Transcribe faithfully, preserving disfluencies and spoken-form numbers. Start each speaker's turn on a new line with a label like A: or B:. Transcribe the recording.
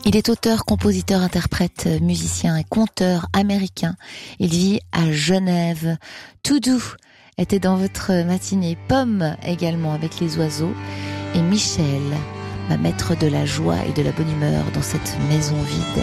A: Il est auteur, compositeur, interprète, musicien et conteur américain. Il vit à Genève. Tout doux était dans votre matinée. Pomme également avec les oiseaux. Et Michel va mettre de la joie et de la bonne humeur dans cette maison vide.